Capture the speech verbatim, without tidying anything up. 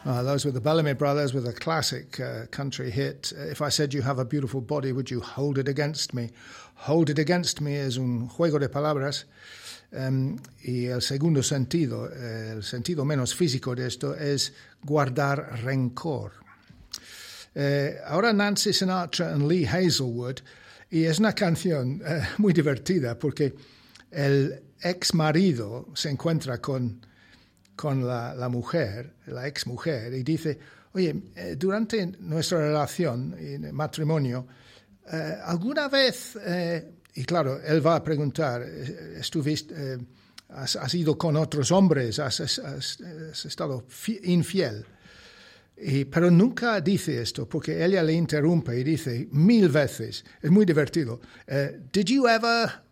Uh, those were the Bellamy Brothers with a classic uh, country hit. Uh, if I said you have a beautiful body, would you hold it against me? Hold it against me es un juego de palabras. Um, y el segundo sentido, eh, el sentido menos físico de esto es guardar rencor. Eh, ahora Nancy Sinatra y Lee Hazelwood, y es una canción eh, muy divertida porque el ex marido se encuentra con con la, la mujer, la ex mujer, y dice, oye, eh, durante nuestra relación y matrimonio, eh, ¿alguna vez, eh, y claro, él va a preguntar, ¿estuviste, eh, has, has ido con otros hombres, has, has, has estado infiel? Y, pero nunca dice esto, porque ella le interrumpe y dice mil veces, es muy divertido, uh, did you ever